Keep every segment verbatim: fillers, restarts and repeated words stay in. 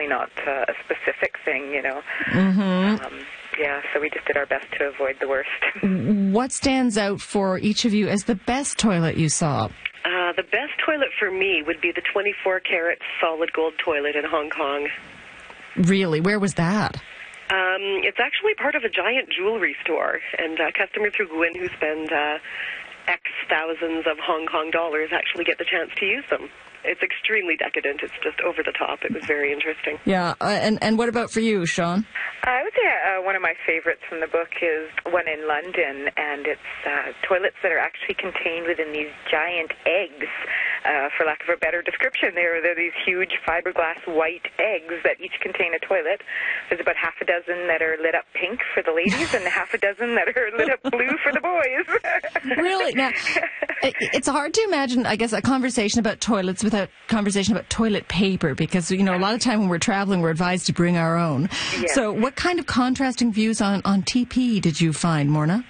certainly not uh, a specific thing, you know. Mm-hmm. Um, yeah, so we just did our best to avoid the worst. What stands out for each of you as the best toilet you saw? Uh, the best toilet for me would be the twenty-four karat solid gold toilet in Hong Kong. Really? Where was that? Um, it's actually part of a giant jewelry store, and uh, customers who go in who spend uh, X thousands of Hong Kong dollars actually get the chance to use them. It's extremely decadent. It's just over the top. It was very interesting. Yeah, uh, and, and what about for you, Sean? I would say uh, one of my favorites from the book is one in London, and it's uh, toilets that are actually contained within these giant eggs. Uh, for lack of a better description, they're, they're these huge fiberglass white eggs that each contain a toilet. There's about half a dozen that are lit up pink for the ladies and half a dozen that are lit up blue for the boys. Really? Now, it's hard to imagine, I guess, a conversation about toilets without conversation about toilet paper, because, you know, a lot of time when we're traveling, we're advised to bring our own. Yes. So what kind of contrasting views on, on T P did you find, Morna?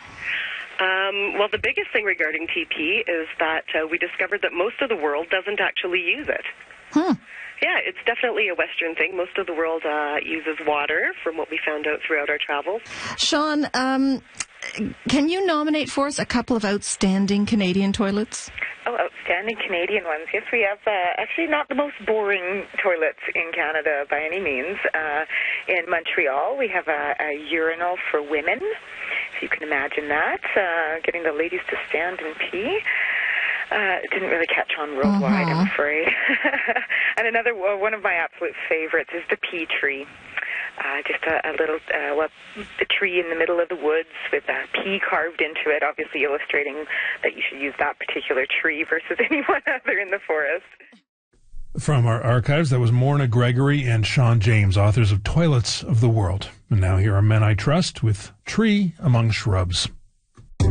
Um, well, the biggest thing regarding T P is that uh, we discovered that most of the world doesn't actually use it. Hmm. Yeah, it's definitely a Western thing. Most of the world uh, uses water, from what we found out throughout our travels. Sean, um, can you nominate for us a couple of outstanding Canadian toilets? Oh, outstanding Canadian ones. Yes, we have uh, actually not the most boring toilets in Canada by any means. Uh, in Montreal, we have a, a urinal for women, if you can imagine that, uh, getting the ladies to stand and pee. Uh, it didn't really catch on worldwide, uh-huh. I'm afraid. And another uh, one of my absolute favorites is the pea tree. Uh, just a, a little uh, well, a tree in the middle of the woods with a pea carved into it, obviously illustrating that you should use that particular tree versus any one other in the forest. From our archives, that was Morna Gregory and Sean James, authors of Toilets of the World. And now here are Men I Trust with Tree Among Shrubs.